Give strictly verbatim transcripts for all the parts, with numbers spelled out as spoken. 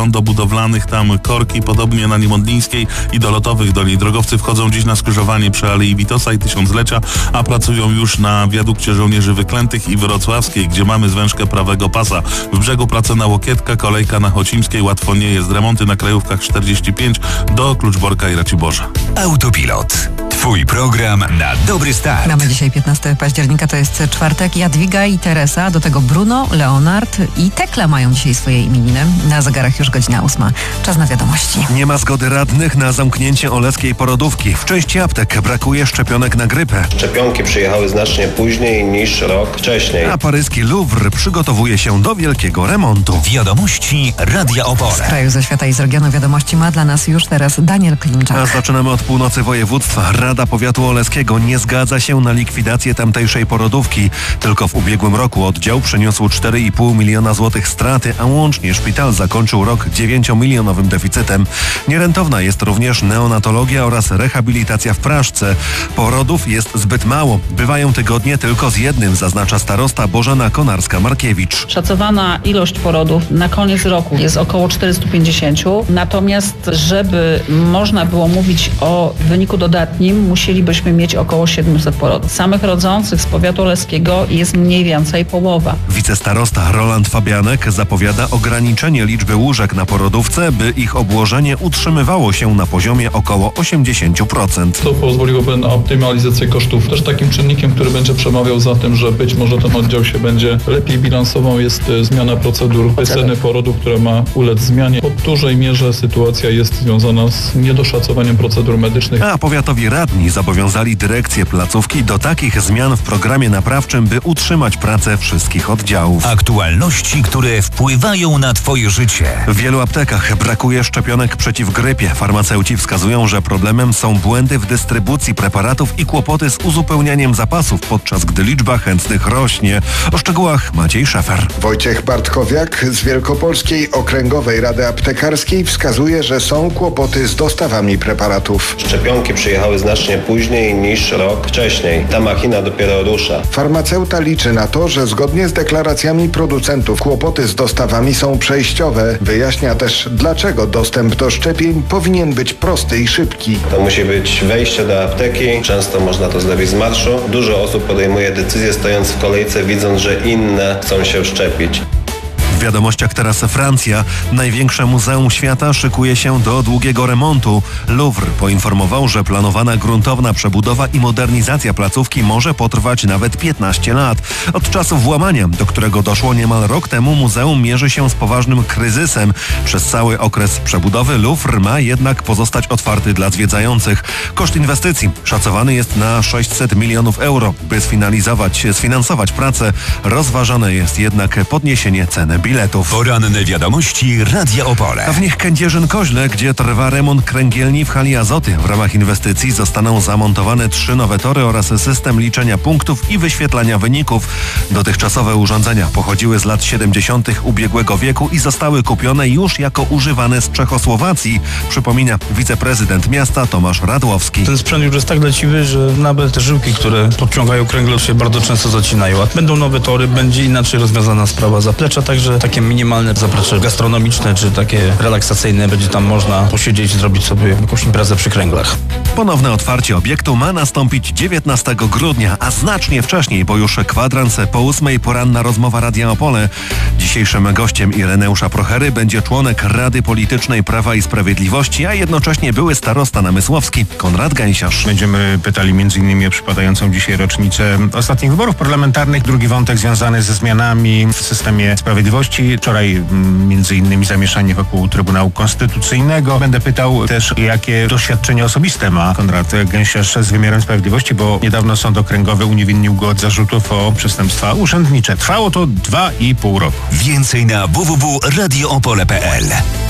są do budowlanych tam korki, podobnie na Niemodlińskiej i do Lotowych Doli. Drogowcy wchodzą dziś na skrzyżowanie przy Alei Witosa i Tysiąclecia, a pracują już na wiadukcie Żołnierzy Wyklętych i Wrocławskiej, gdzie mamy zwężkę prawego pasa. W Brzegu praca na Łokietka, kolejka na Chocimskiej, łatwo nie jest. Remonty na krajówkach czterdzieści pięć do Kluczborka i Raciborza. Autopilot. Twój program na dobry start. Mamy dzisiaj piętnastego października, to jest czwartek. Jadwiga i Teresa, do tego Bruno, Leonard i Tekla mają dzisiaj swoje imieniny. Na zegarach już godzina ósma. Czas na wiadomości. Nie ma zgody radnych na zamknięcie Oleckiej Porodówki. W części aptek brakuje szczepionek na grypę. Szczepionki przyjechały znacznie później niż rok wcześniej. A paryski Louvre przygotowuje się do wielkiego remontu. Wiadomości Radia Opole. Z kraju, ze świata i z regionu wiadomości ma dla nas już teraz Daniel Klimczak. A zaczynamy od północy województwa. Rada Powiatu Oleskiego nie zgadza się na likwidację tamtejszej porodówki. Tylko w ubiegłym roku oddział przyniósł cztery i pół miliona złotych straty, a łącznie szpital zakończył rok dziewięciomilionowym deficytem. Nierentowna jest również neonatologia oraz rehabilitacja w Praszce. Porodów jest zbyt mało. Bywają tygodnie tylko z jednym, zaznacza starosta Bożena Konarska-Markiewicz. Szacowana ilość porodów na koniec roku jest około czterysta pięćdziesiąt. Natomiast żeby można było mówić o wyniku dodatnim, musielibyśmy mieć około siedemset porodów. Samych rodzących z powiatu oleskiego jest mniej więcej połowa. Wicestarosta Roland Fabianek zapowiada ograniczenie liczby łóżek na porodówce, by ich obłożenie utrzymywało się na poziomie około osiemdziesiąt procent. To pozwoliłoby na optymalizację kosztów. Też takim czynnikiem, który będzie przemawiał za tym, że być może ten oddział się będzie lepiej bilansował, jest zmiana procedur ceny porodów, która ma ulec zmianie. W dużej mierze sytuacja jest związana z niedoszacowaniem procedur medycznych. A powiatowi radni zobowiązali dyrekcję placówki do takich zmian w programie naprawczym, by utrzymać pracę wszystkich oddziałów. Aktualności, które wpływają na Twoje życie. W wielu aptekach brakuje szczepionek przeciw grypie. Farmaceuci wskazują, że problemem są błędy w dystrybucji preparatów i kłopoty z uzupełnianiem zapasów, podczas gdy liczba chętnych rośnie. O szczegółach Maciej Szefer. Wojciech Bartkowiak z Wielkopolskiej Okręgowej Rady Aptekarskiej wskazuje, że są kłopoty z dostawami preparatów. Szczepionki przyjechały znacznie później niż rok wcześniej. Ta machina dopiero rusza. Farmaceuta liczy na to, że zgodnie z deklaracjami producentów kłopoty z dostawami są przejściowe. Wyjaśnia też, dlaczego dostęp do szczepień powinien być prosty i szybki. To musi być wejście do apteki. Często można to zrobić z marszu. Dużo osób podejmuje decyzję, stojąc w kolejce, widząc, że inne chcą się szczepić. W wiadomościach teraz Francja. Największe muzeum świata szykuje się do długiego remontu. Louvre poinformował, że planowana gruntowna przebudowa i modernizacja placówki może potrwać nawet piętnaście lat. Od czasu włamania, do którego doszło niemal rok temu, muzeum mierzy się z poważnym kryzysem. Przez cały okres przebudowy Louvre ma jednak pozostać otwarty dla zwiedzających. Koszt inwestycji szacowany jest na sześćset milionów euro. By sfinalizować, sfinansować pracę, rozważane jest jednak podniesienie ceny biletów. Poranne wiadomości Radia Opole. A w nich Kędzierzyn-Koźle, gdzie trwa remont kręgielni w hali Azoty. W ramach inwestycji zostaną zamontowane trzy nowe tory oraz system liczenia punktów i wyświetlania wyników. Dotychczasowe urządzenia pochodziły z lat siedemdziesiątych ubiegłego wieku i zostały kupione już jako używane z Czechosłowacji, przypomina wiceprezydent miasta Tomasz Radłowski. Ten sprzęt już jest tak leciwy, że nawet te żyłki, które podciągają kręgle, się bardzo często zacinają. A będą nowe tory, będzie inaczej rozwiązana sprawa zaplecza, także takie minimalne zaplecze gastronomiczne czy takie relaksacyjne będzie tam można posiedzieć, zrobić sobie jakąś imprezę przy kręglach. Ponowne otwarcie obiektu ma nastąpić dziewiętnastego grudnia, a znacznie wcześniej, bo już kwadrans po ósmej poranna rozmowa Radia Opole. Dzisiejszym gościem Ireneusza Prochery będzie członek Rady Politycznej Prawa i Sprawiedliwości, a jednocześnie były starosta namysłowski Konrad Gęsiarz. Będziemy pytali między innymi o przypadającą dzisiaj rocznicę ostatnich wyborów parlamentarnych. Drugi wątek związany ze zmianami w systemie sprawiedliwości. Wczoraj między innymi zamieszanie wokół Trybunału Konstytucyjnego. Będę pytał też, jakie doświadczenie osobiste ma Konrad Gęsiarz z wymiarem sprawiedliwości, bo niedawno Sąd Okręgowy uniewinnił go od zarzutów o przestępstwa urzędnicze. Trwało to dwa i pół roku. Więcej na w w w kropka radio opole kropka p l.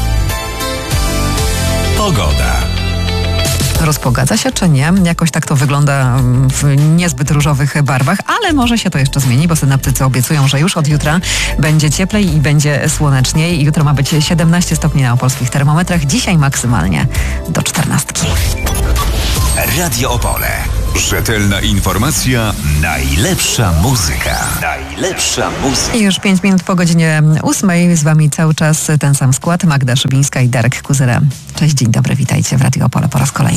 Pogoda. Rozpogadza się czy nie? Jakoś tak to wygląda w niezbyt różowych barwach, ale może się to jeszcze zmieni, bo synoptycy obiecują, że już od jutra będzie cieplej i będzie słoneczniej. Jutro ma być siedemnaście stopni na opolskich termometrach, dzisiaj maksymalnie do czternastki. Radio Opole. Rzetelna informacja, najlepsza muzyka. Najlepsza muzyka. I już pięć minut po godzinie ósmej. Z wami cały czas ten sam skład. Magda Szybińska i Darek Kuzera. Cześć, dzień dobry, witajcie w Radio Opole po raz kolejny.